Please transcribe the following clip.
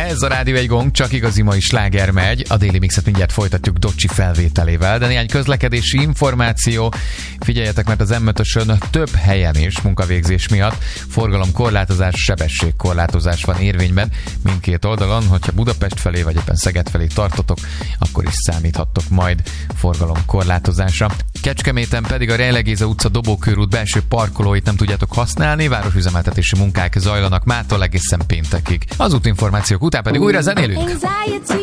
Ez a Rádió Egy Gong, csak igazi mai sláger megy. A déli mixet mindjárt folytatjuk Docsi felvételével, de néhány közlekedési információ. Figyeljetek, mert az M5-ösön több helyen is munkavégzés miatt forgalomkorlátozás, sebességkorlátozás van érvényben mindkét oldalon. Hogyha Budapest felé vagy éppen Szeged felé tartotok, akkor is számíthattok majd forgalomkorlátozásra. Kecskeméten pedig a Rejlegéze utca Dobókörút belső parkolóit nem tudjátok használni, városüzemeltetési munkák zajlanak mától egészen péntekig. Az útinformációk után pedig újra zenélünk.